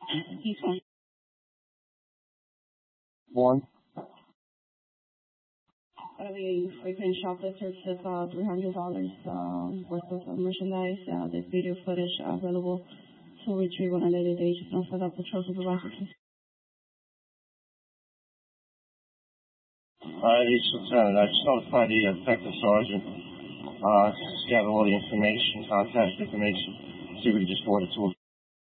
He's fine. One. A frequent shoplifter took $300 worth of merchandise. There's video footage available to retrieve on a later date. Don't set up the trophy supervisor. East Lieutenant, I just notified the detective sergeant. Gather all the information, contact information, see if we can just forward it to him.